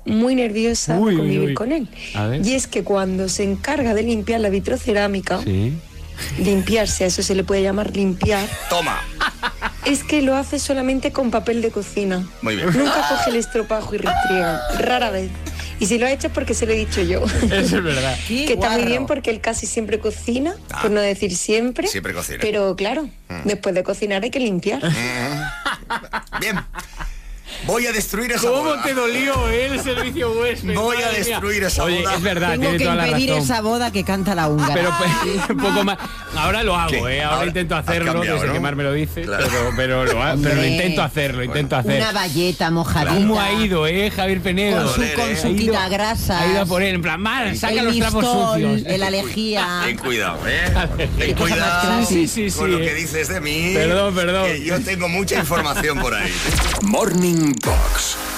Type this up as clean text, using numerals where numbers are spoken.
muy nerviosa de convivir con él. Y es que cuando se encarga de limpiar la vitrocerámica, limpiarse, a eso se le puede llamar limpiar. ¡Toma! Es que lo hace solamente con papel de cocina. Muy bien. Nunca coge el estropajo y restriega, rara vez. Y si lo ha hecho es porque se lo he dicho yo. Eso es verdad. Que está muy bien porque él casi siempre cocina, por no decir siempre. Siempre cocina. Pero claro, después de cocinar hay que limpiar. Bien. Voy a destruir esa boda. ¿Cómo te dolió el servicio huésped? Voy a destruir esa boda. Oye, es verdad, Tengo tiene que toda la impedir razón. esa boda que canta la húngara. Pero un poco más. Ahora lo hago, ¿Qué? Ahora intento hacerlo, cambiado, desde ¿no? que Mar me lo dice, Claro. pero lo Hombre. intento hacerlo, intento hacer. Una valleta mojadita. ¿Cómo ha ido, Javier Penedo? Con su quitagrasas. Ha ido a por él, en plan, Mar, saca el los trapos Mistol, sucios. el alejía. Ten cuidado, Ten Qué cosa más cuidado clásica. Sí, con lo que dices de mí. Perdón. Que yo tengo mucha información por ahí. Morning Box.